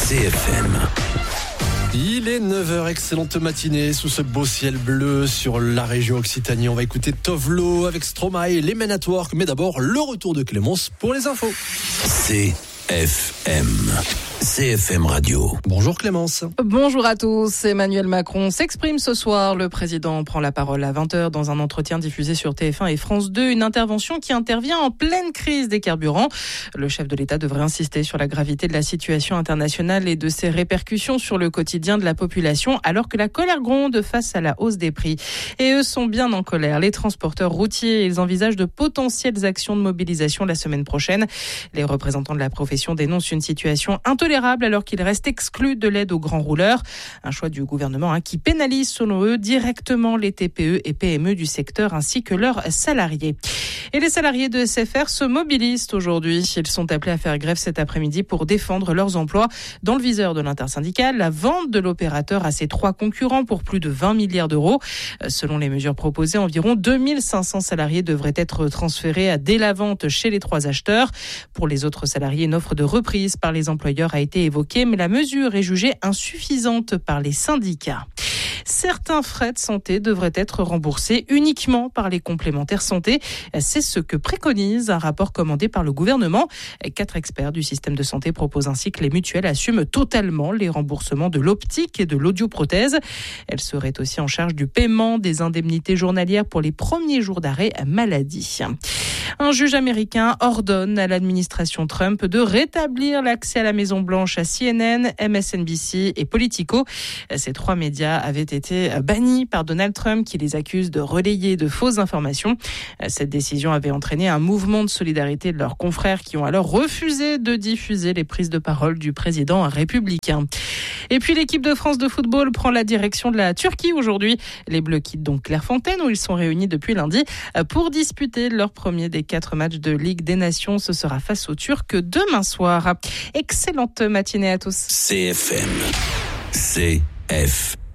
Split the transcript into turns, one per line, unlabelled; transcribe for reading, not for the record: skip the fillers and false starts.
CFM.
Il est 9h, excellente matinée sous ce beau ciel bleu sur la région Occitanie. On va écouter Tovlo avec Stromae, les Men at Work, mais d'abord le retour de Clémence pour les infos.
CFM Radio.
Bonjour Clémence.
Bonjour à tous. Emmanuel Macron s'exprime ce soir. Le président prend la parole à 20h dans un entretien diffusé sur TF1 et France 2. Une intervention qui intervient en pleine crise des carburants. Le chef de l'État devrait insister sur la gravité de la situation internationale et de ses répercussions sur le quotidien de la population, alors que la colère gronde face à la hausse des prix. Et eux sont bien en colère. Les transporteurs routiers, ils envisagent de potentielles actions de mobilisation la semaine prochaine. Les représentants de la profession dénoncent une situation intolérable alors qu'ils restent exclus de l'aide aux grands rouleurs. Un choix du gouvernement qui pénalise, selon eux, directement les TPE et PME du secteur ainsi que leurs salariés. Et les salariés de SFR se mobilisent aujourd'hui. Ils sont appelés à faire grève cet après-midi pour défendre leurs emplois. Dans le viseur de l'intersyndicale, la vente de l'opérateur à ses 3 concurrents pour plus de 20 milliards d'euros. Selon les mesures proposées, environ 2500 salariés devraient être transférés dès la vente chez les 3 acheteurs. Pour les autres salariés, une offre de reprise par les employeurs a été évoquée, mais la mesure est jugée insuffisante par les syndicats. Certains frais de santé devraient être remboursés uniquement par les complémentaires santé. C'est ce que préconise un rapport commandé par le gouvernement. 4 experts du système de santé proposent ainsi que les mutuelles assument totalement les remboursements de l'optique et de l'audioprothèse. Elles seraient aussi en charge du paiement des indemnités journalières pour les premiers jours d'arrêt maladie. Un juge américain ordonne à l'administration Trump de rétablir l'accès à la Maison-Blanche à CNN, MSNBC et Politico. Ces 3 médias avaient été bannis par Donald Trump qui les accuse de relayer de fausses informations. Cette décision avait entraîné un mouvement de solidarité de leurs confrères qui ont alors refusé de diffuser les prises de parole du président républicain. Et puis l'équipe de France de football prend la direction de la Turquie aujourd'hui. Les Bleus quittent donc Clairefontaine où ils sont réunis depuis lundi pour disputer leur premier des 4 matchs de Ligue des Nations. Ce sera face aux Turcs demain soir. Excellente matinée à tous.
CFM.